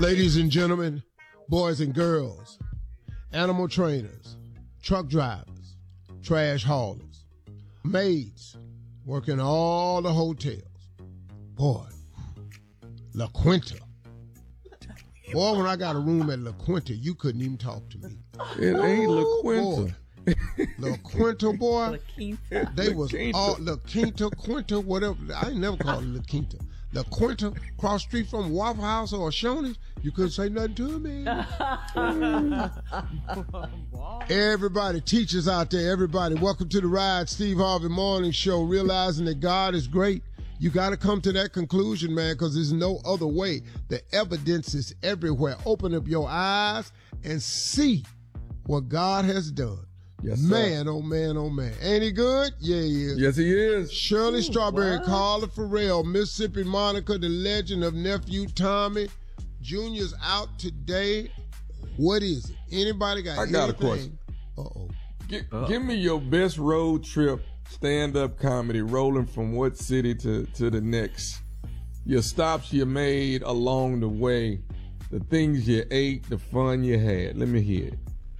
Ladies and gentlemen, boys and girls, animal trainers, truck drivers, trash haulers, maids, working all the hotels. Boy, La Quinta. Boy, when I got a room at La Quinta, you couldn't even talk to me. It ain't La Quinta. La Quinta, boy. La Quinta. They was all La Quinta, whatever. I ain't never called it La Quinta. La Quinta, cross street from Waffle House or Shoney's, you couldn't say nothing to me. Everybody, teachers out there, everybody, welcome to the Ride Steve Harvey Morning Show. Realizing that God is great, you got to come to that conclusion, man, because there's no other way. The evidence is everywhere. Open up your eyes and see what God has done. Yes, sir. Man, oh man, oh man. Ain't he good? Yeah, he is. Yes, he is. Shirley Strawberry, Carla Farrell, Mississippi Monica, the legend of Nephew Tommy. Junior's out today. What is it? Anybody got anything? I got a question. Give me your best road trip stand-up comedy rolling from what city to the next. Your stops you made along the way, the things you ate, the fun you had. Let me hear it.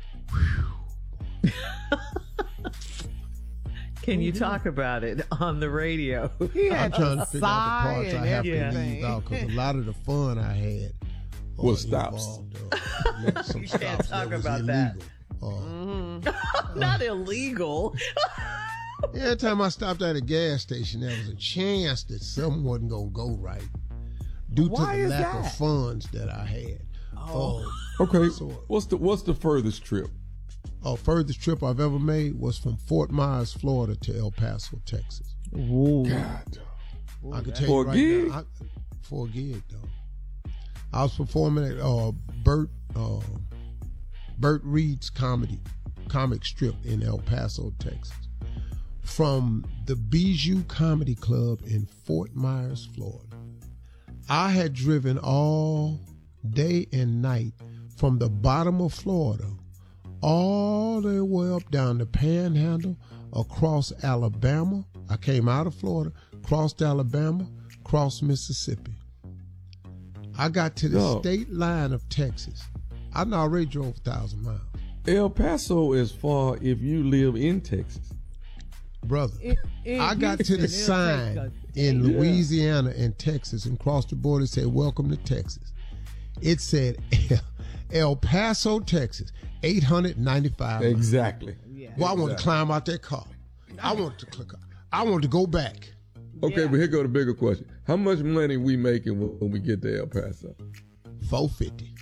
Can you talk about it on the radio? I'm trying to figure out the parts I have to leave out because a lot of the fun I had was stops. Some You stops can't talk that was about illegal. Not illegal. Every time I stopped at a gas station, there was a chance that something wasn't going to go right due to the lack of funds that I had. Okay, what's the furthest trip? Furthest trip I've ever made was from Fort Myers, Florida to El Paso, Texas. Ooh. God. I can tell you right now. For a gig, though. I was performing at Burt Reed's comic strip in El Paso, Texas. From the Bijou Comedy Club in Fort Myers, Florida. I had driven all day and night from the bottom of Florida all the way up down the Panhandle, across Alabama. I came out of Florida, crossed Alabama, crossed Mississippi. I got to the state line of Texas. I already drove 1,000 miles. El Paso is far if you live in Texas. Brother, I got to the sign in Louisiana and Texas and crossed the border and said, "Welcome to Texas." It said, El Paso, Texas, 895 miles. Exactly. Well, I wanted to climb out that car. I wanted to go back. Okay, but here go the bigger question. How much money we making when we get to El Paso? $450.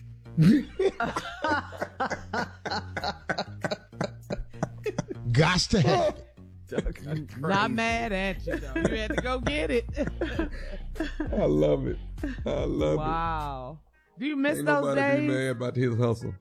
Gots to have it. Not mad at you, though. You had to go get it. I love it. Wow. Do you miss Ain't those nobody days? be mad about his hustle.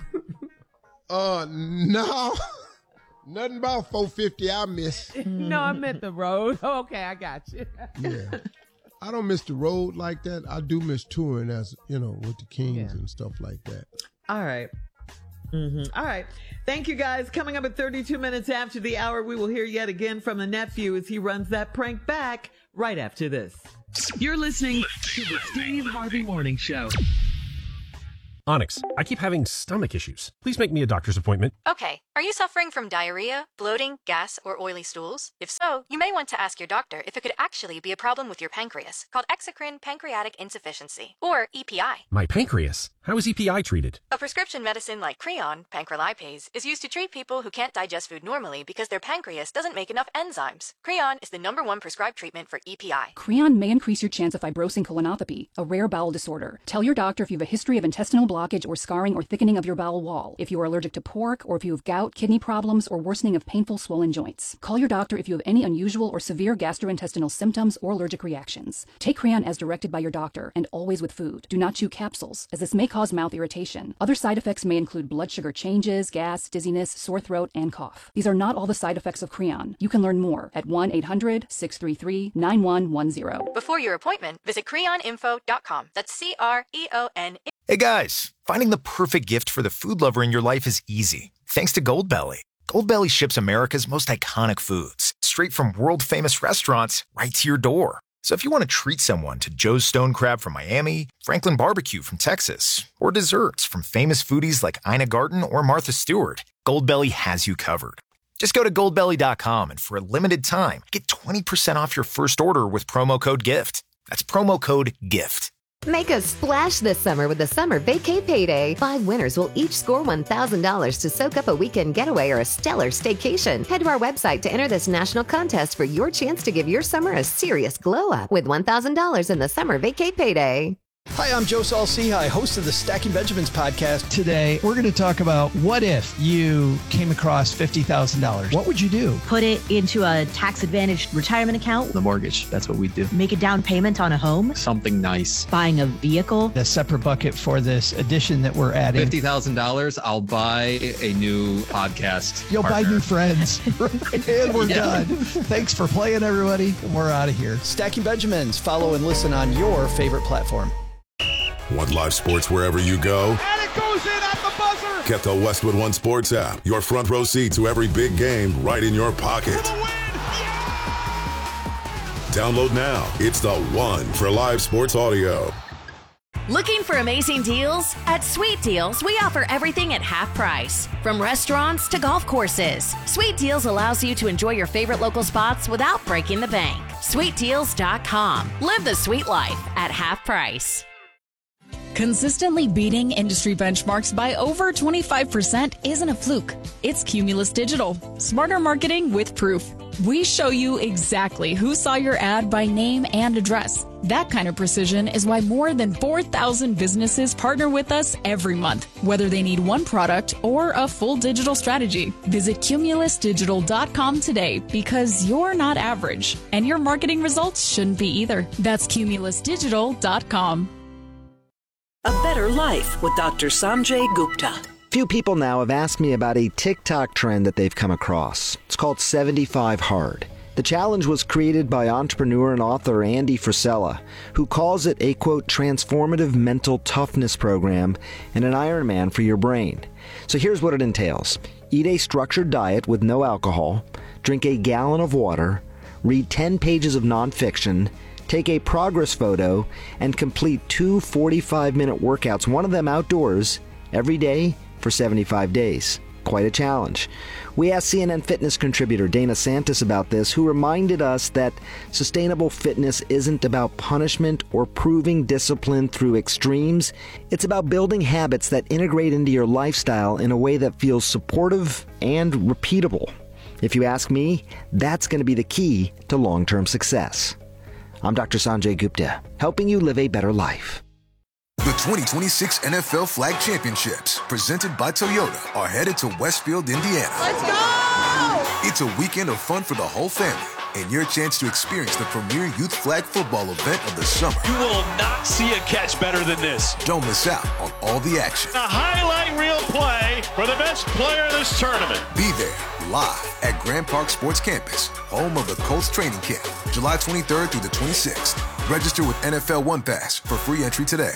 No. Nothing about $450 I miss. No, I meant the road. Okay, I got you. Yeah. I don't miss the road like that. I do miss touring with the Kings and stuff like that. All right. All right. Thank you, guys. Coming up at 32 minutes after the hour, we will hear yet again from the nephew as he runs that prank back right after this. You're listening to the Steve Harvey Morning Show. Onyx, I keep having stomach issues. Please make me a doctor's appointment. Okay. Are you suffering from diarrhea, bloating, gas, or oily stools? If so, you may want to ask your doctor if it could actually be a problem with your pancreas, called exocrine pancreatic insufficiency, or EPI. My pancreas? How is EPI treated? A prescription medicine like Creon, pancrelipase, is used to treat people who can't digest food normally because their pancreas doesn't make enough enzymes. Creon is the #1 prescribed treatment for EPI. Creon may increase your chance of fibrosing colonopathy, a rare bowel disorder. Tell your doctor if you have a history of intestinal blockage or scarring or thickening of your bowel wall, if you are allergic to pork, or if you have gout, kidney problems, or worsening of painful swollen joints. Call your doctor if you have any unusual or severe gastrointestinal symptoms or allergic reactions. Take Creon as directed by your doctor, and always with food. Do not chew capsules, as this may cause mouth irritation. Other side effects may include blood sugar changes, gas, dizziness, sore throat, and cough. These are not all the side effects of Creon. You can learn more at 1-800-633-9110. Before your appointment, visit creoninfo.com. That's CREON. Hey guys, finding the perfect gift for the food lover in your life is easy. Thanks to Goldbelly. Goldbelly ships America's most iconic foods straight from world-famous restaurants right to your door. So if you want to treat someone to Joe's Stone Crab from Miami, Franklin Barbecue from Texas, or desserts from famous foodies like Ina Garten or Martha Stewart, Goldbelly has you covered. Just go to goldbelly.com and for a limited time, get 20% off your first order with promo code GIFT. That's promo code GIFT. Make a splash this summer with the Summer Vacay Payday. 5 winners will each score $1,000 to soak up a weekend getaway or a stellar staycation. Head to our website to enter this national contest for your chance to give your summer a serious glow up with $1,000 in the Summer Vacay Payday. Hi, I'm Joe Saul-Sehy, host of the Stacking Benjamins podcast. Today, we're going to talk about what if you came across $50,000? What would you do? Put it into a tax-advantaged retirement account. The mortgage, that's what we do. Make a down payment on a home. Something nice. Buying a vehicle. A separate bucket for this addition that we're adding. $50,000, I'll buy a new podcast You'll partner. buy new friends. And we're done. Thanks for playing, everybody. We're out of here. Stacking Benjamins. Follow and listen on your favorite platform. Want live sports wherever you go? And it goes in at the buzzer! Get the Westwood One Sports app. Your front row seat to every big game right in your pocket. For the win! Yeah! Download now. It's the one for live sports audio. Looking for amazing deals? At Sweet Deals, we offer everything at half price. From restaurants to golf courses, Sweet Deals allows you to enjoy your favorite local spots without breaking the bank. SweetDeals.com. Live the sweet life at half price. Consistently beating industry benchmarks by over 25% isn't a fluke. It's Cumulus Digital. Smarter marketing with proof. We show you exactly who saw your ad by name and address. That kind of precision is why more than 4,000 businesses partner with us every month, whether they need one product or a full digital strategy. Visit cumulusdigital.com today because you're not average, and your marketing results shouldn't be either. That's cumulusdigital.com. A Better Life with Dr. Sanjay Gupta. Few people now have asked me about a TikTok trend that they've come across. It's called 75 Hard. The challenge was created by entrepreneur and author Andy Frisella, who calls it a, quote, transformative mental toughness program and an Ironman for your brain. So here's what it entails. Eat a structured diet with no alcohol, drink a gallon of water, read 10 pages of nonfiction, take a progress photo, and complete 2 45-minute workouts, one of them outdoors, every day for 75 days. Quite a challenge. We asked CNN Fitness contributor Dana Santis about this, who reminded us that sustainable fitness isn't about punishment or proving discipline through extremes. It's about building habits that integrate into your lifestyle in a way that feels supportive and repeatable. If you ask me, that's going to be the key to long-term success. I'm Dr. Sanjay Gupta, helping you live a better life. The 2026 NFL Flag Championships, presented by Toyota, are headed to Westfield, Indiana. Let's go! It's a weekend of fun for the whole family and your chance to experience the premier youth flag football event of the summer. You will not see a catch better than this. Don't miss out on all the action. A highlight reel play for the best player in this tournament. Be there live at Grand Park Sports Campus, home of the Colts training camp, July 23rd through the 26th. Register with NFL One Pass for free entry today.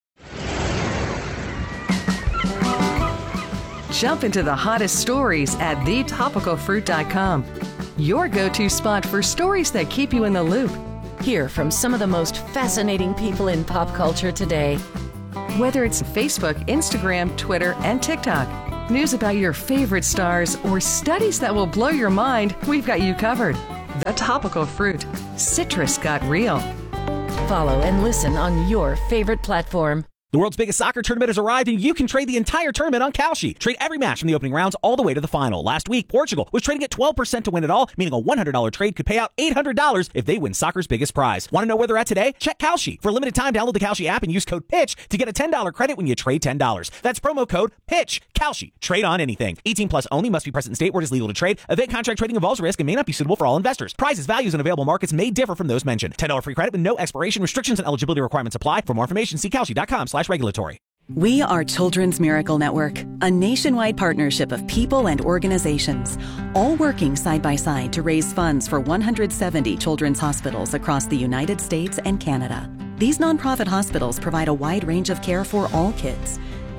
Jump into the hottest stories at thetopicalfruit.com. Your go-to spot for stories that keep you in the loop. Hear from some of the most fascinating people in pop culture today. Whether it's Facebook, Instagram, Twitter, and TikTok, news about your favorite stars, or studies that will blow your mind, we've got you covered. The Topical Fruit. Citrus got real. Follow and listen on your favorite platform. The world's biggest soccer tournament has arrived, and you can trade the entire tournament on Kalshi. Trade every match from the opening rounds all the way to the final. Last week, Portugal was trading at 12% to win it all, meaning a $100 trade could pay out $800 if they win soccer's biggest prize. Want to know where they're at today? Check Kalshi. For a limited time, download the Kalshi app and use code PITCH to get a $10 credit when you trade $10. That's promo code PITCH. Kalshi. Trade on anything. 18 plus only. Must be present in state where it is legal to trade. Event contract trading involves risk and may not be suitable for all investors. Prizes, values, and available markets may differ from those mentioned. $10 free credit with no expiration. Restrictions and eligibility requirements apply. For more information, see kalshi.com/regulatory. We are Children's Miracle Network, a nationwide partnership of people and organizations, all working side by side to raise funds for 170 children's hospitals across the United States and Canada. These nonprofit hospitals provide a wide range of care for all kids,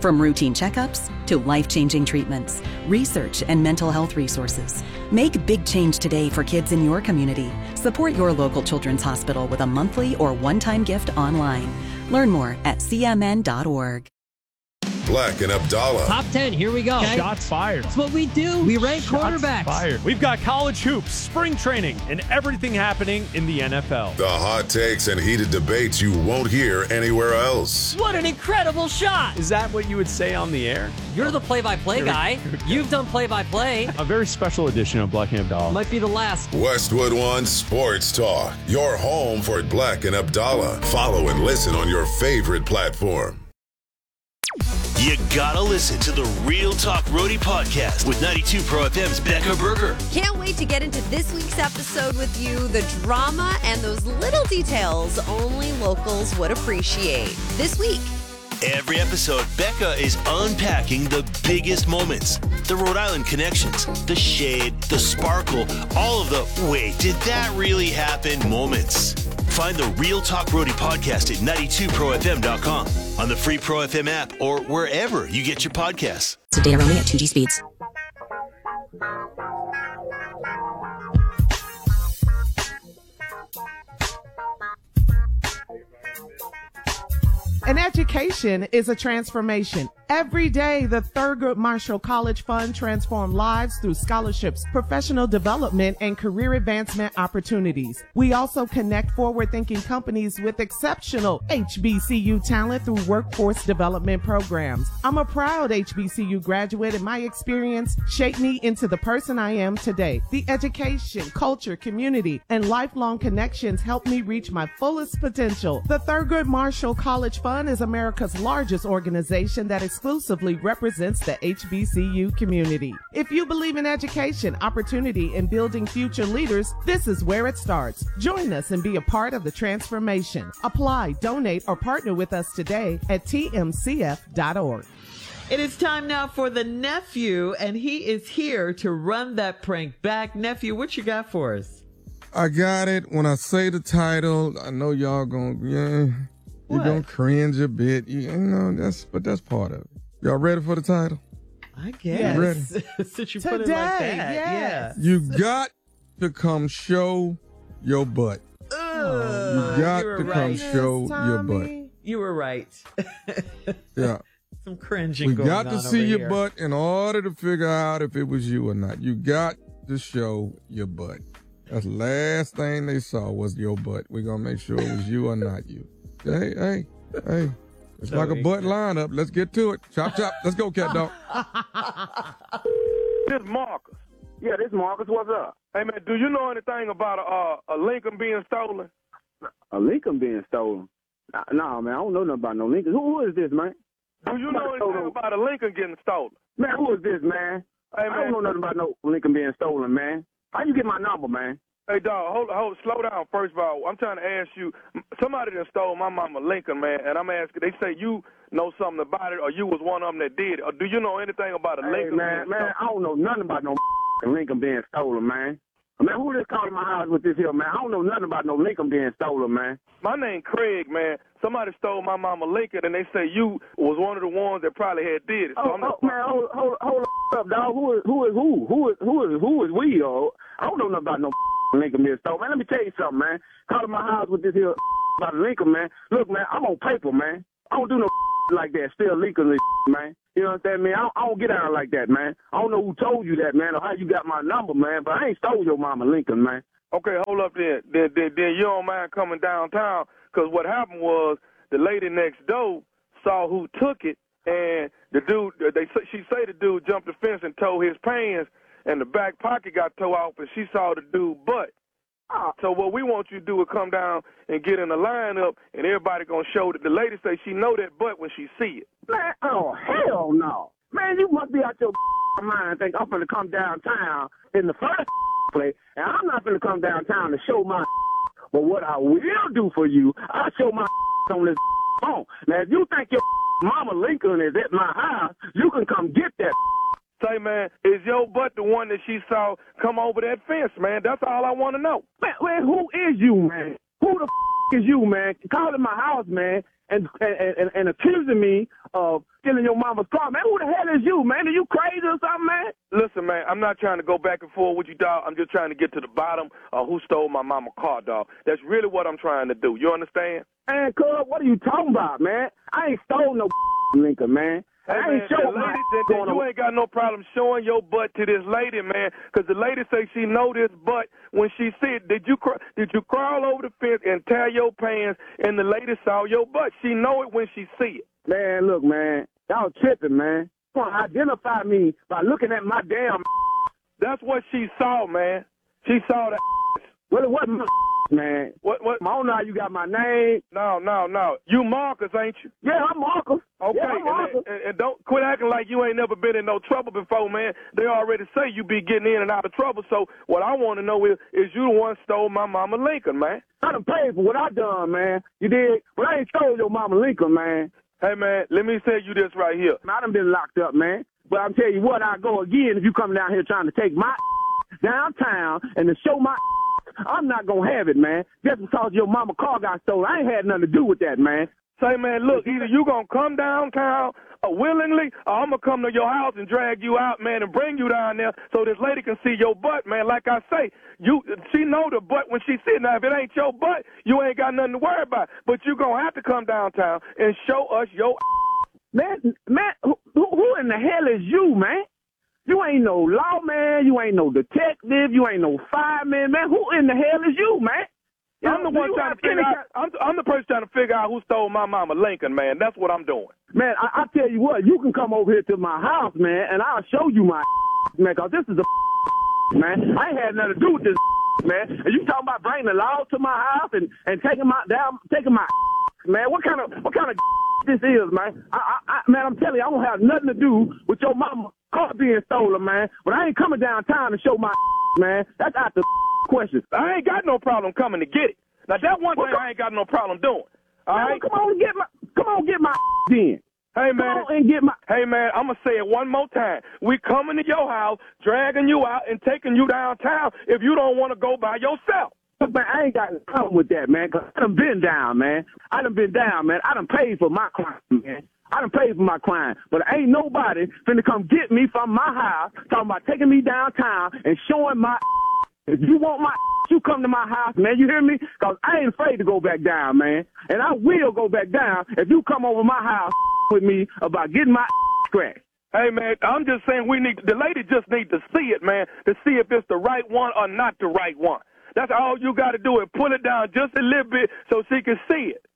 From routine checkups to life-changing treatments, research and mental health resources. Make big change today for kids in your community. Support your local children's hospital with a monthly or one-time gift online. Learn more at cmn.org. Black and Abdallah. Top 10, here we go. Okay. Shots fired. That's what we do. We rank quarterbacks. Fired. We've got college hoops, spring training, and everything happening in the NFL. The hot takes and heated debates you won't hear anywhere else. What an incredible shot. Is that what you would say on the air? You're the play-by-play guy. You've done play-by-play. A very special edition of Black and Abdallah. Might be the last. Westwood One Sports Talk. Your home for Black and Abdallah. Follow and listen on your favorite platform. You gotta listen to the Real Talk Roadie podcast with 92 Pro FM's Becca Berger. Can't wait to get into this week's episode with you. The drama and those little details only locals would appreciate. This week. Every episode, Becca is unpacking the biggest moments. The Rhode Island connections, the shade, the sparkle, all of the wait, did that really happen moments. Find the Real Talk Roadie podcast at 92profm.com, on the free Pro FM app, or wherever you get your podcasts. Today only at 2G speeds. An education is a transformation. Every day, the Thurgood Marshall College Fund transforms lives through scholarships, professional development, and career advancement opportunities. We also connect forward-thinking companies with exceptional HBCU talent through workforce development programs. I'm a proud HBCU graduate, and my experience shaped me into the person I am today. The education, culture, community, and lifelong connections helped me reach my fullest potential. The Thurgood Marshall College Fund is America's largest organization that exclusively represents the HBCU community. If you believe in education, opportunity, and building future leaders, this is where it starts. Join us and be a part of the transformation. Apply, donate, or partner with us today at tmcf.org. It is time now for the nephew, and he is here to run that prank back. Nephew, what you got for us? I got it. When I say the title, I know y'all gonna, you're gonna cringe a bit. That's part of it. Y'all ready for the title? I guess. You ready? Since you put it like that, yes. You got to come show your butt. You got to come show your butt. You were right. Yeah. Some cringing we going got on to see over your here. butt in order to figure out if it was you or not. You got to show your butt. That's the last thing they saw was your butt. We're going to make sure it was you or not you. Hey. It's like a butt lineup. Let's get to it. Chop, chop. Let's go, cat dog. This is Marcus. Yeah, this is Marcus. What's up? Hey, man, do you know anything about a Lincoln being stolen? A Lincoln being stolen? Nah, man, I don't know nothing about no Lincoln. Who is this, man? Do you know anything about a Lincoln getting stolen? Man, who is this, man? Hey, man. I don't know nothing about no Lincoln being stolen, man. How you get my number, man? Hey, dog, hold, slow down. First of all, I'm trying to ask you, somebody that stole my mama Lincoln, man, and I'm asking, they say you know something about it, or you was one of them that did it, or do you know anything about a Lincoln man, being stolen? I don't know nothing about no Lincoln being stolen, man. Man, who just calling my house with this here, man? I don't know nothing about no Lincoln being stolen, man. My name Craig, man. Somebody stole my mama Lincoln, and they say you was one of the ones that probably had did it. So Man, hold up, dog. Who is we, yo? I don't know nothing about no Lincoln being stolen, man. Let me tell you something, man. Calling my house with this here about Lincoln, man. Look, man, I'm on paper, man. I don't do no like that. Still Lincoln, man. You know what I'm saying, man? I don't get out like that, man. I don't know who told you that, man, or how you got my number, man, but I ain't stole your mama Lincoln, man. Okay, hold up then. Then you don't mind coming downtown, because what happened was the lady next door saw who took it, and the dude, she say the dude jumped the fence and tore his pants, and the back pocket got tore off, and she saw the dude butt. So what we want you to do is come down and get in the lineup, and everybody going to show that the lady say she know that butt when she see it. Man, oh, hell no. Man, you must be out your mind and think I'm going to come downtown in the first place, and I'm not going to come downtown to show my but what I will do for you, I'll show my on this phone. Now, if you think your mama Lincoln is at my house, you can come get that. Say, man, is your butt the one that she saw come over that fence, man? That's all I want to know. Man, who is you, man? Who the is you, man? Calling my house, man, and accusing me of stealing your mama's car. Man, who the hell is you, man? Are you crazy or something, man? Listen, man, I'm not trying to go back and forth with you, dog. I'm just trying to get to the bottom of who stole my mama's car, dog. That's really what I'm trying to do. You understand? Man, cuz, what are you talking about, man? I ain't stole no Lincoln, man. Hey, I man, ain't showing the lady said that you ain't got no problem showing your butt to this lady, man, because the lady say she know this butt when she see it. Did you crawl over the fence and tear your pants and the lady saw your butt? She know it when she see it. Man, look, man, y'all tripping, man. You want to identify me by looking at my damn. That's what she saw, man. She saw the. Well, it wasn't my man. What? I don't know how you got my name. No. You Marcus, ain't you? Yeah, I'm Marcus. Okay, yeah, I'm Marcus. And don't quit acting like you ain't never been in no trouble before, man. They already say you be getting in and out of trouble. So what I want to know is you the one stole my mama Lincoln, man? I done paid for what I done, man. You did? But I ain't stole your mama Lincoln, man. Hey, man, let me tell you this right here. I done been locked up, man. But I'm telling you what, I'll go again if you come down here trying to take my downtown and to show my. I'm not going to have it, man. Just because your mama car got stolen. I ain't had nothing to do with that, man. Say, man, look, either you going to come downtown willingly or I'm going to come to your house and drag you out, man, and bring you down there so this lady can see your butt, man. Like I say, she know the butt when she see it. Now, if it ain't your butt, you ain't got nothing to worry about. But you going to have to come downtown and show us your Man, who in the hell is you, man? You ain't no lawman, you ain't no detective, you ain't no fireman, man. Who in the hell is you, man? I'm the one trying to figure out. I'm the person trying to figure out who stole my mama Lincoln, man. That's what I'm doing. Man, I tell you what, you can come over here to my house, man, and I'll show you my man, because this is a man. I ain't had nothing to do with this, man. And you talking about bringing the law to my house and taking my man? What kind of this is, man? Man, I'm telling you, I don't have nothing to do with your mama car being stolen, man. But I ain't coming downtown to show my man. That's out the question. I ain't got no problem coming to get it. Now that one thing I ain't got no problem doing. All right, come on, get my then. Hey man, come on and get my. Hey man, I'm gonna say it one more time. We coming to your house, dragging you out, and taking you downtown if you don't want to go by yourself. Look, man, I ain't got a problem with that, man, because I done been down, man. I done paid for my crime, man. I done paid for my crime. But ain't nobody finna come get me from my house talking about taking me downtown and showing my. If you want my, you come to my house, man. You hear me? Because I ain't afraid to go back down, man. And I will go back down if you come over my house with me about getting my scratched. Hey, man, I'm just saying the lady just need to see it, man, to see if it's the right one or not the right one. That's all you got to do is pull it down just a little bit so she can see it.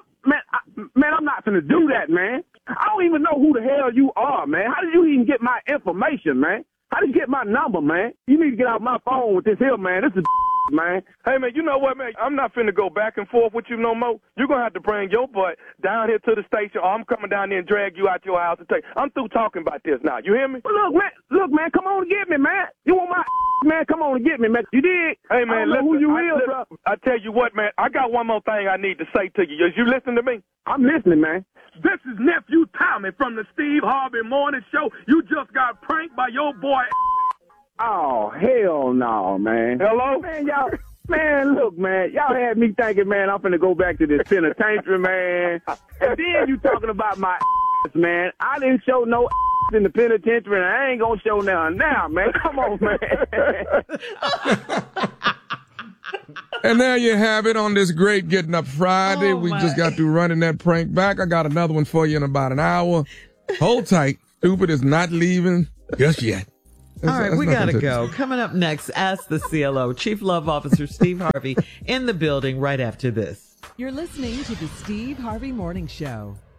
Man, I'm not finna do that, man. I don't even know who the hell you are, man. How did you even get my information, man? How did you get my number, man? You need to get out my phone with this here, man. This is man. Hey, man, you know what, man? I'm not finna go back and forth with you no more. You're going to have to bring your butt down here to the station, or I'm coming down there and drag you out your house and take. I'm through talking about this now. You hear me? Well, look, man, come on and get me, man. You want my man? Come on and get me, man. You dig? Hey, man, listen, who you is, bro. I tell you what, man, I got one more thing I need to say to you. You listen to me? I'm listening, man. This is Nephew Tommy from the Steve Harvey Morning Show. You just got pranked by your boy. Oh, hell no, man. Hello? Man, y'all. Man, look, man, y'all had me thinking, man, I'm finna go back to this penitentiary, man. And then you talking about my ass, man. I didn't show no ass in the penitentiary, and I ain't gonna show none now, man. Come on, man. And there you have it on this great Getting Up Friday. We just got through running that prank back. I got another one for you in about an hour. Hold tight. Stupid is not leaving just yet. All right, we got to go. Coming up next, Ask the CLO. Chief Love Officer Steve Harvey in the building right after this. You're listening to the Steve Harvey Morning Show.